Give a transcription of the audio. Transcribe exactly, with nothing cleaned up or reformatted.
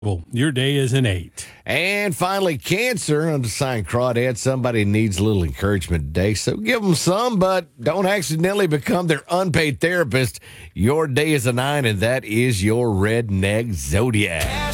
Well, your day is an eight. And finally, Cancer, undefined crawdad. Somebody needs a little encouragement today, so give them some, but don't accidentally become their unpaid therapist. Your day is a nine, and that is your redneck zodiac.